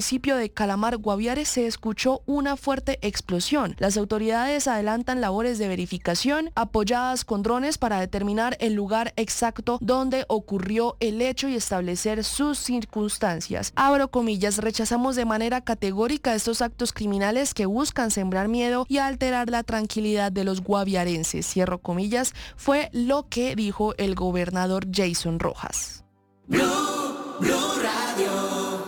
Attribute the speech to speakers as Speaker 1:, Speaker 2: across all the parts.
Speaker 1: municipio de Calamar, Guaviare, se escuchó una fuerte explosión. Las autoridades adelantan labores de verificación apoyadas con drones para determinar el lugar exacto donde ocurrió el hecho y establecer sus circunstancias. Abro comillas, rechazamos de manera categórica estos actos criminales que buscan sembrar miedo y alterar la tranquilidad de los guaviarenses. Cierro comillas, fue lo que dijo el gobernador Jason Rojas.
Speaker 2: Blue Radio.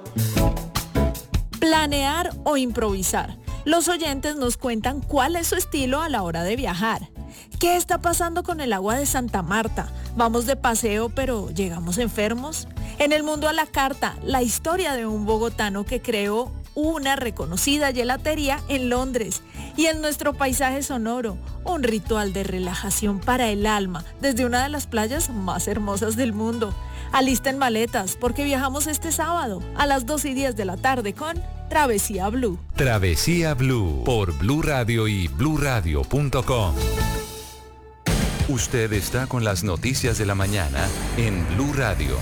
Speaker 3: Planear o improvisar. Los oyentes nos cuentan cuál es su estilo a la hora de viajar. ¿Qué está pasando con el agua de Santa Marta? ¿Vamos de paseo pero llegamos enfermos? En el mundo a la carta, la historia de un bogotano que creó una reconocida gelatería en Londres. Y en nuestro paisaje sonoro, un ritual de relajación para el alma desde una de las playas más hermosas del mundo. Alisten maletas porque viajamos este sábado a las 2:10 de la tarde con Travesía Blue.
Speaker 4: Travesía Blue por Blue Radio y bluradio.com. Usted está con las noticias de la mañana en Blue Radio.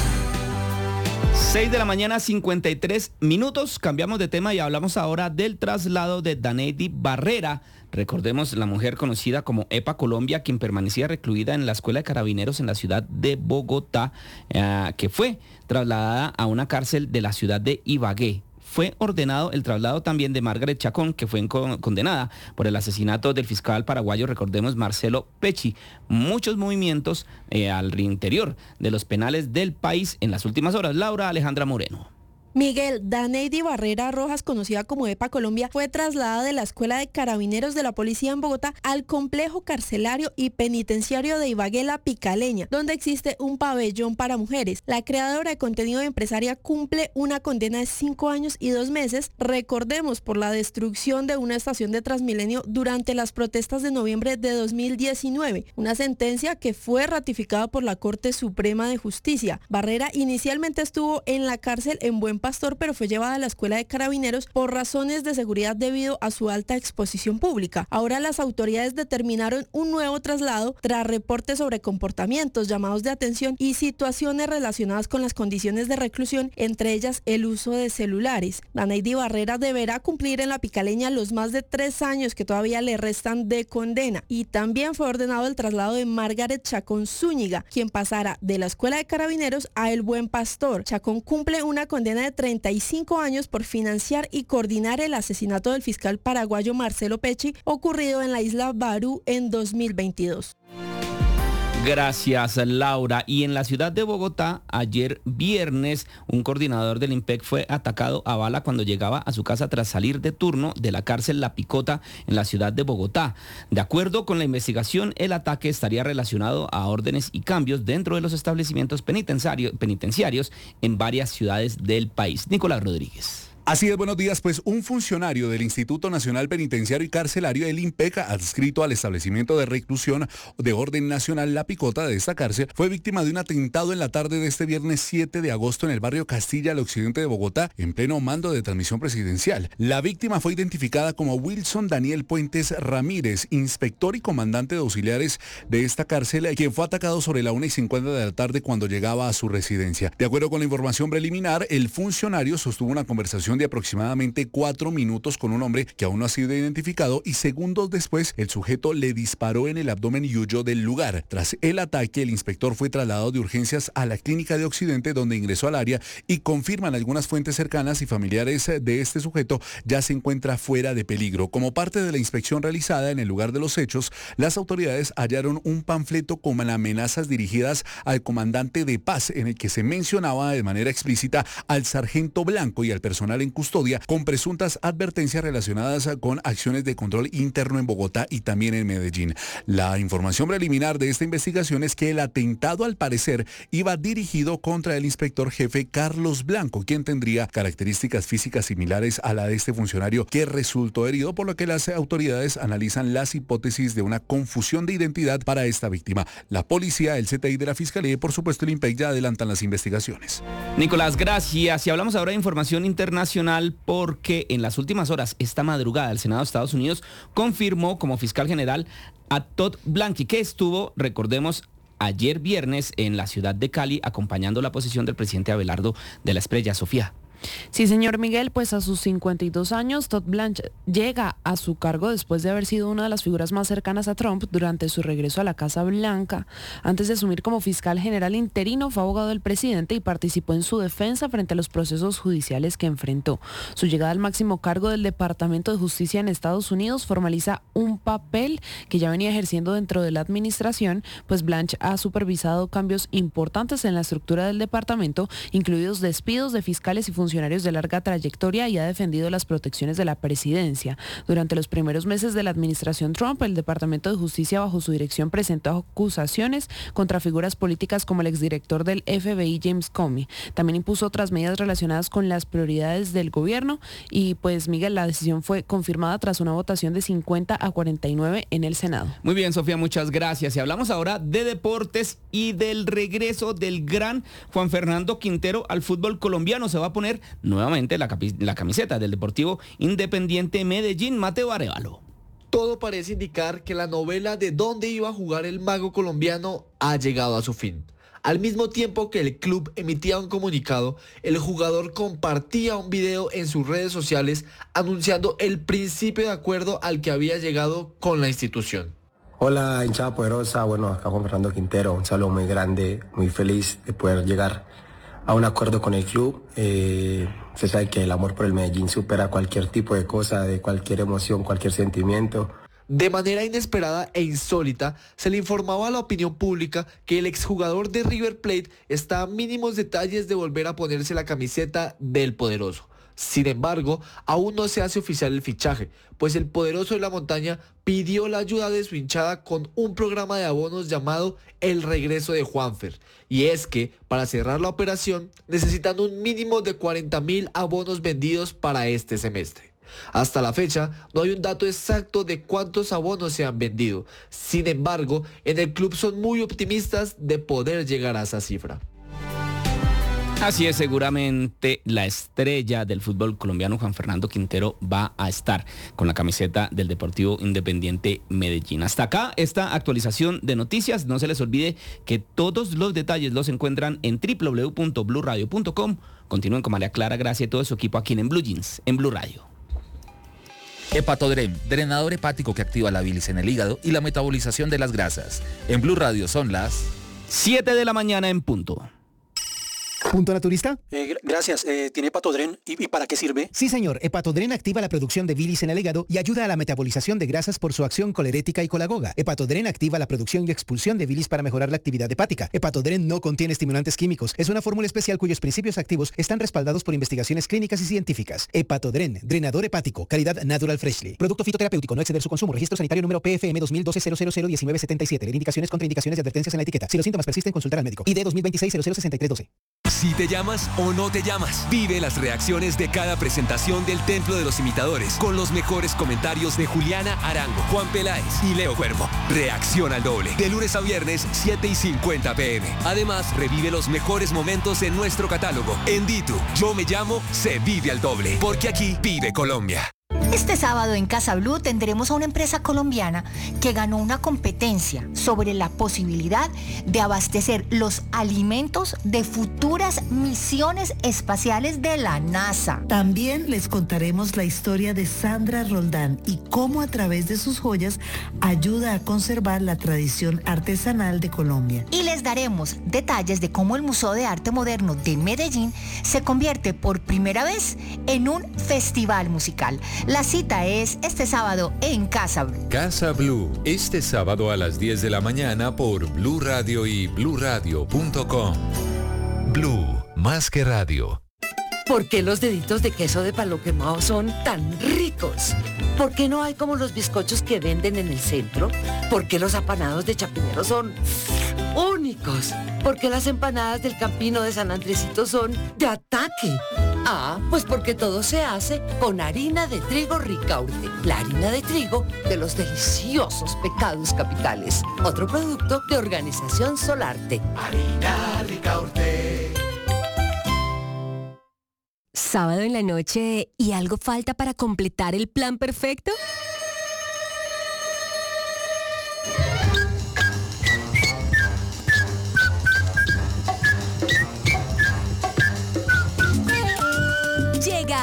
Speaker 5: 6 de la mañana, 53 minutos. Cambiamos de tema y hablamos ahora del traslado de Daneidy Barrera. Recordemos, la mujer conocida como EPA Colombia, quien permanecía recluida en la Escuela de Carabineros en la ciudad de Bogotá, que fue trasladada a una cárcel de la ciudad de Ibagué. Fue ordenado el traslado también de Margaret Chacón, que fue condenada por el asesinato del fiscal paraguayo, recordemos, Marcelo Pecci. Muchos movimientos al interior de los penales del país en las últimas horas. Laura Alejandra Moreno.
Speaker 6: Miguel, Daneidy Barrera Rojas, conocida como EPA Colombia, fue trasladada de la Escuela de Carabineros de la Policía en Bogotá al complejo carcelario y penitenciario de Ibagué La Picaleña, donde existe un pabellón para mujeres. La creadora de contenido empresaria cumple una condena de 5 años y 2 meses, recordemos, por la destrucción de una estación de Transmilenio durante las protestas de noviembre de 2019, una sentencia que fue ratificada por la Corte Suprema de Justicia. Barrera inicialmente estuvo en la cárcel en Buen Pastor, pero fue llevada a la Escuela de Carabineros por razones de seguridad debido a su alta exposición pública. Ahora las autoridades determinaron un nuevo traslado tras reportes sobre comportamientos, llamados de atención y situaciones relacionadas con las condiciones de reclusión, entre ellas el uso de celulares. Daneidy Barrera deberá cumplir en La Picaleña los más de 3 años que todavía le restan de condena. Y también fue ordenado el traslado de Margaret Chacón Zúñiga, quien pasará de la Escuela de Carabineros a El Buen Pastor. Chacón cumple una condena de 35 años por financiar y coordinar el asesinato del fiscal paraguayo Marcelo Pecci, ocurrido en la isla Barú en 2022.
Speaker 5: Gracias, Laura. Y en la ciudad de Bogotá, ayer viernes, un coordinador del IMPEC fue atacado a bala cuando llegaba a su casa tras salir de turno de la cárcel La Picota en la ciudad de Bogotá. De acuerdo con la investigación, el ataque estaría relacionado a órdenes y cambios dentro de los establecimientos penitenciarios en varias ciudades del país. Nicolás Rodríguez.
Speaker 7: Así es, buenos días. Pues un funcionario del Instituto Nacional Penitenciario y Carcelario, el IMPEC, adscrito al establecimiento de reclusión de orden nacional La Picota de esta cárcel, fue víctima de un atentado en la tarde de este viernes 7 de agosto en el barrio Castilla, al occidente de Bogotá, en pleno mando de transmisión presidencial. La víctima fue identificada como Wilson Daniel Puentes Ramírez, inspector y comandante de auxiliares de esta cárcel, quien fue atacado sobre la 1:50 de la tarde cuando llegaba a su residencia. De acuerdo con la información preliminar, el funcionario sostuvo una conversación de aproximadamente 4 minutos con un hombre que aún no ha sido identificado y segundos después el sujeto le disparó en el abdomen y huyó del lugar. Tras el ataque, el inspector fue trasladado de urgencias a la clínica de Occidente, donde ingresó al área, y confirman algunas fuentes cercanas y familiares de este sujeto ya se encuentra fuera de peligro. Como parte de la inspección realizada en el lugar de los hechos, las autoridades hallaron un panfleto con amenazas dirigidas al comandante de paz, en el que se mencionaba de manera explícita al sargento Blanco y al personal en custodia, con presuntas advertencias relacionadas con acciones de control interno en Bogotá y también en Medellín. La información preliminar de esta investigación es que el atentado, al parecer, iba dirigido contra el inspector jefe Carlos Blanco, quien tendría características físicas similares a la de este funcionario que resultó herido, por lo que las autoridades analizan las hipótesis de una confusión de identidad para esta víctima. La policía, el CTI de la Fiscalía y, por supuesto, el IMPEC ya adelantan las investigaciones.
Speaker 5: Nicolás, gracias. Y hablamos ahora de información internacional, porque en las últimas horas, esta madrugada, el Senado de Estados Unidos confirmó como fiscal general a Todd Blanche, que estuvo, recordemos, ayer viernes en la ciudad de Cali acompañando la posición del presidente Abelardo de la Espriella. Sofía.
Speaker 2: Sí, señor Miguel, pues a sus 52 años, Todd Blanche llega a su cargo después de haber sido una de las figuras más cercanas a Trump durante su regreso a la Casa Blanca. Antes de asumir como fiscal general interino, fue abogado del presidente y participó en su defensa frente a los procesos judiciales que enfrentó. Su llegada al máximo cargo del Departamento de Justicia en Estados Unidos formaliza un papel que ya venía ejerciendo dentro de la administración, pues Blanche ha supervisado cambios importantes en la estructura del departamento, incluidos despidos de fiscales y funcionarios de larga trayectoria, y ha defendido las protecciones de la presidencia. Durante los primeros meses de la administración Trump, el Departamento de Justicia bajo su dirección presentó acusaciones contra figuras políticas como el exdirector del FBI James Comey. También impuso otras medidas relacionadas con las prioridades del gobierno y pues Miguel, la decisión fue confirmada tras una votación de 50 a 49 en el Senado.
Speaker 5: Muy bien, Sofía, muchas gracias. Y hablamos ahora de deportes y del regreso del gran Juan Fernando Quintero al fútbol colombiano. Se va a poner nuevamente la camiseta del Deportivo Independiente Medellín. Mateo Arévalo.
Speaker 8: Todo parece indicar que la novela de dónde iba a jugar el mago colombiano ha llegado a su fin. Al mismo tiempo que el club emitía un comunicado, el jugador compartía un video en sus redes sociales anunciando el principio de acuerdo al que había llegado con la institución.
Speaker 9: Hola, hinchada poderosa. Bueno, acá Juan Fernando Quintero, un saludo muy grande, muy feliz de poder llegar a un acuerdo con el club. Se sabe que el amor por el Medellín supera cualquier tipo de cosa, de cualquier emoción, cualquier sentimiento.
Speaker 8: De manera inesperada e insólita, se le informaba a la opinión pública que el exjugador de River Plate está a mínimos detalles de volver a ponerse la camiseta del poderoso. Sin embargo, aún no se hace oficial el fichaje, pues el poderoso de la montaña pidió la ayuda de su hinchada con un programa de abonos llamado El Regreso de Juanfer. Y es que, para cerrar la operación, necesitan un mínimo de 40.000 abonos vendidos para este semestre. Hasta la fecha, no hay un dato exacto de cuántos abonos se han vendido. Sin embargo, en el club son muy optimistas de poder llegar a esa cifra.
Speaker 5: Así es, seguramente la estrella del fútbol colombiano, Juan Fernando Quintero, va a estar con la camiseta del Deportivo Independiente Medellín. Hasta acá esta actualización de noticias. No se les olvide que todos los detalles los encuentran en www.bluradio.com. Continúen con María Clara Gracia y todo su equipo aquí en Blue Jeans, en Blue Radio.
Speaker 10: Hepatodrem, drenador hepático que activa la bilis en el hígado y la metabolización de las grasas. En Blue Radio son las
Speaker 5: 7 de la mañana en punto.
Speaker 11: ¿Punto naturista?
Speaker 12: Gracias. ¿Tiene Hepatodren? ¿Y para qué sirve?
Speaker 11: Sí, señor. Hepatodren activa la producción de bilis en el hígado y ayuda a la metabolización de grasas por su acción colerética y colagoga. Hepatodren activa la producción y expulsión de bilis para mejorar la actividad hepática. Hepatodren no contiene estimulantes químicos. Es una fórmula especial cuyos principios activos están respaldados por investigaciones clínicas y científicas. Hepatodren, drenador hepático, calidad Natural Freshly. Producto fitoterapéutico, no exceder su consumo. Registro sanitario número PFM 2012-001977. Indicaciones, contraindicaciones y advertencias en la etiqueta. Si los síntomas persisten, consultar al médico. ID 2026-006312.
Speaker 13: Si te llamas o no te llamas, vive las reacciones de cada presentación del Templo de los Imitadores con los mejores comentarios de Juliana Arango, Juan Peláez y Leo Cuervo. Reacción al doble, de lunes a viernes, 7:50 p.m. Además, revive los mejores momentos en nuestro catálogo. En Ditu, Yo Me Llamo, se vive al doble, porque aquí vive Colombia.
Speaker 14: Este sábado en Casa Blue tendremos a una empresa colombiana que ganó una competencia sobre la posibilidad de abastecer los alimentos de futuras misiones espaciales de la NASA.
Speaker 15: También les contaremos la historia de Sandra Roldán y cómo a través de sus joyas ayuda a conservar la tradición artesanal de Colombia.
Speaker 14: Y les daremos detalles de cómo el Museo de Arte Moderno de Medellín se convierte por primera vez en un festival musical. La cita es este sábado en Casa Blue.
Speaker 4: Casa Blue, este sábado a las 10 de la mañana por Blue Radio y bluradio.com. Blue, más que radio.
Speaker 16: ¿Por qué los deditos de queso de palo quemado son tan ricos? ¿Por qué no hay como los bizcochos que venden en el centro? ¿Por qué los apanados de Chapinero son únicos? ¿Por qué las empanadas del Campino de San Andresito son de ataque? Pues porque todo se hace con harina de trigo Ricaurte, la harina de trigo de los deliciosos pecados capitales. Otro producto de Organización Solarte.
Speaker 17: Harina Ricaurte.
Speaker 18: Sábado en la noche y algo falta para completar el plan perfecto.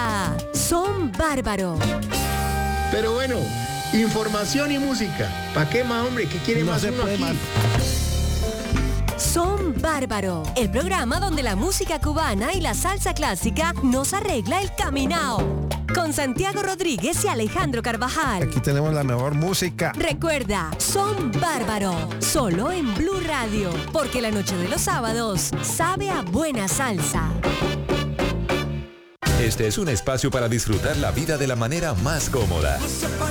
Speaker 18: presenta Son Bárbaro.
Speaker 19: Pero bueno, información y música. ¿Para qué más, hombre? ¿Qué quiere más uno aquí?
Speaker 18: Son Bárbaro, el programa donde la música cubana y la salsa clásica nos arregla el caminao. Con Santiago Rodríguez y Alejandro Carvajal.
Speaker 20: Aquí tenemos la mejor música.
Speaker 18: Recuerda, Son Bárbaro, solo en Blue Radio, porque la noche de los sábados sabe a buena salsa.
Speaker 4: Este es un espacio para disfrutar la vida de la manera más cómoda.